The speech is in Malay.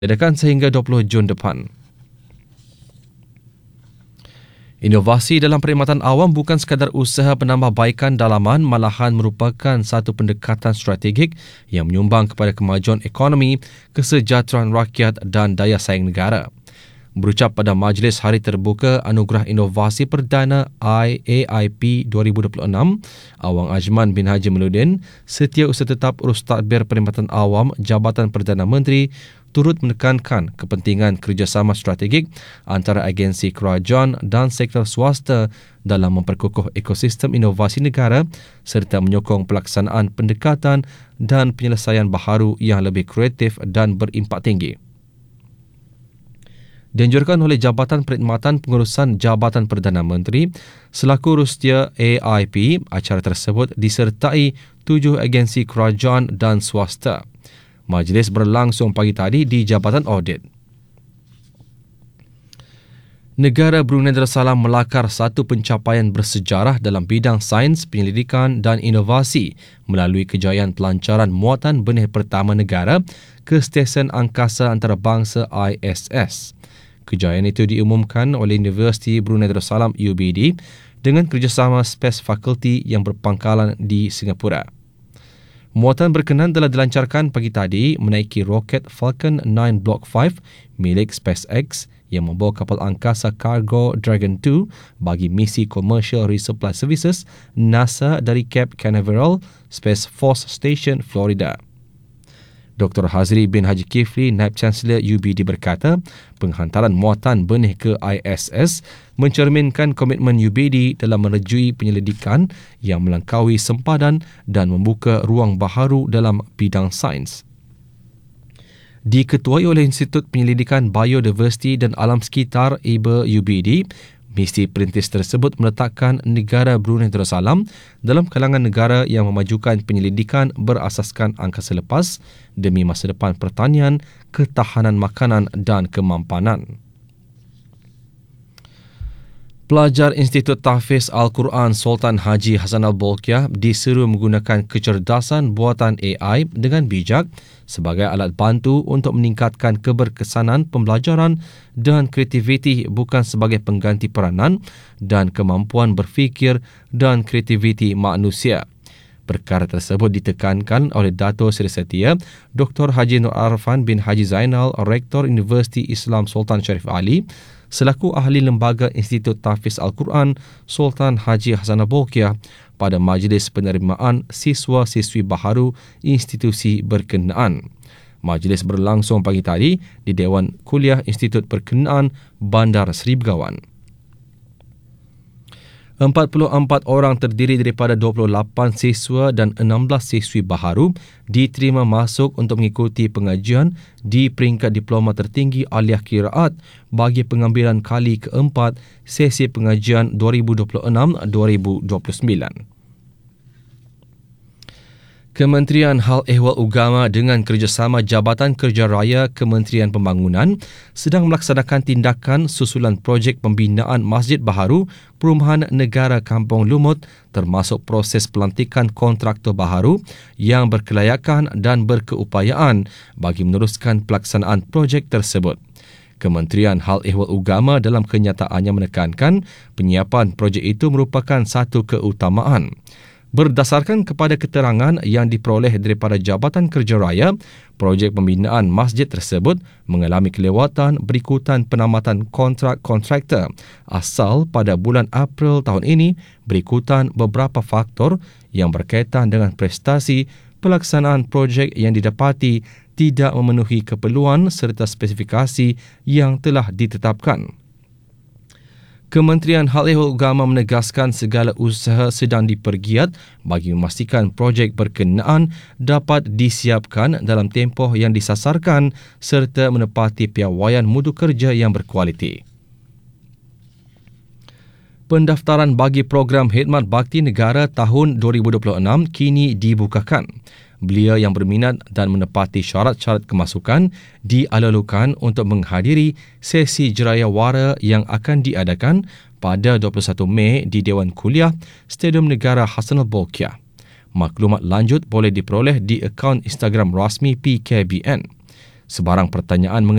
diadakan sehingga 20 Jun depan. Inovasi dalam perkhidmatan awam bukan sekadar usaha penambahbaikan dalaman, malahan merupakan satu pendekatan strategik yang menyumbang kepada kemajuan ekonomi, kesejahteraan rakyat dan daya saing negara. Berucap pada Majlis Hari Terbuka Anugerah Inovasi Perdana IAIP 2026, Awang Ajman bin Haji Meludin, Setiausaha Tetap Urus Tadbir Perkhidmatan Awam Jabatan Perdana Menteri, turut menekankan kepentingan kerjasama strategik antara agensi kerajaan dan sektor swasta dalam memperkukuh ekosistem inovasi negara serta menyokong pelaksanaan pendekatan dan penyelesaian baharu yang lebih kreatif dan berimpak tinggi. Dianjurkan oleh Jabatan Perkhidmatan Pengurusan Jabatan Perdana Menteri selaku urustia AIP, acara tersebut disertai 7 agensi kerajaan dan swasta. Majlis berlangsung pagi tadi di Jabatan Audit. Negara Brunei Darussalam melakar satu pencapaian bersejarah dalam bidang sains, penyelidikan dan inovasi melalui kejayaan pelancaran muatan benih pertama negara ke Stesen Angkasa Antarabangsa ISS. Kejayaan itu diumumkan oleh Universiti Brunei Darussalam UBD dengan kerjasama Space Faculty yang berpangkalan di Singapura. Muatan berkenan telah dilancarkan pagi tadi menaiki roket Falcon 9 Block 5 milik SpaceX yang membawa kapal angkasa kargo Dragon 2 bagi misi Commercial Resupply Services NASA dari Cape Canaveral Space Force Station, Florida. Dr. Hazri bin Haji Kifli, Naib Chancellor UBD berkata, penghantaran muatan benih ke ISS mencerminkan komitmen UBD dalam merejui penyelidikan yang melangkaui sempadan dan membuka ruang baharu dalam bidang sains. Diketuai oleh Institut Penyelidikan Biodiversiti dan Alam Sekitar IBA UBD, misi perintis tersebut meletakkan negara Brunei Darussalam dalam kalangan negara yang memajukan penyelidikan berasaskan angkasa lepas demi masa depan pertanian, ketahanan makanan dan kemampanan. Pelajar Institut Tahfiz Al-Quran Sultan Haji Hassanal Bolkiah diseru menggunakan kecerdasan buatan AI dengan bijak sebagai alat bantu untuk meningkatkan keberkesanan pembelajaran dan kreativiti bukan sebagai pengganti peranan dan kemampuan berfikir dan kreativiti manusia. Perkara tersebut ditekankan oleh Dato' Seri Setia, Dr. Haji Nur Arfan bin Haji Zainal, Rektor Universiti Islam Sultan Sharif Ali, selaku ahli lembaga Institut Tahfiz Al-Quran Sultan Haji Hassanal Bolkiah pada majlis penerimaan siswa-siswi baharu institusi berkenaan. Majlis berlangsung pagi tadi di Dewan Kuliah Institut Perkenaan Bandar Seri Begawan. 44 orang terdiri daripada 28 siswa dan 16 siswi baharu diterima masuk untuk mengikuti pengajian di peringkat diploma tertinggi Aliyah Qiraat bagi pengambilan kali keempat sesi pengajian 2026-2029. Kementerian Hal Ehwal Agama dengan kerjasama Jabatan Kerja Raya Kementerian Pembangunan sedang melaksanakan tindakan susulan projek pembinaan Masjid Baharu Perumahan Negara Kampung Lumut termasuk proses pelantikan kontraktor baharu yang berkelayakan dan berkeupayaan bagi meneruskan pelaksanaan projek tersebut. Kementerian Hal Ehwal Agama dalam kenyataannya menekankan penyiapan projek itu merupakan satu keutamaan. Berdasarkan kepada keterangan yang diperoleh daripada Jabatan Kerja Raya, projek pembinaan masjid tersebut mengalami kelewatan berikutan penamatan kontrak kontraktor asal pada bulan April tahun ini berikutan beberapa faktor yang berkaitan dengan prestasi pelaksanaan projek yang didapati tidak memenuhi keperluan serta spesifikasi yang telah ditetapkan. Kementerian Hal Ehwal Agama menegaskan segala usaha sedang dipergiat bagi memastikan projek berkenaan dapat disiapkan dalam tempoh yang disasarkan serta menepati piawaian mutu kerja yang berkualiti. Pendaftaran bagi program Khidmat Bakti Negara tahun 2026 kini dibukakan. Belia yang berminat dan menepati syarat-syarat kemasukan dialalukan untuk menghadiri sesi jerayawara yang akan diadakan pada 21 Mei di Dewan Kuliah Stadium Negara Hassanal Bolkiah. Maklumat lanjut boleh diperoleh di akaun Instagram rasmi PKBN. Sebarang pertanyaan mengenai